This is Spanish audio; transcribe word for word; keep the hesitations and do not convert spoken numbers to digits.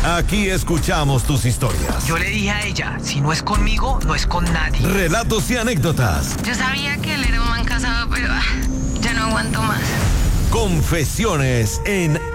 Aquí escuchamos tus historias. Yo le dije a ella, si no es conmigo, no es con nadie. Relatos y anécdotas. Yo sabía que él era un man casado, pero ah, ya no aguanto más. Confesiones en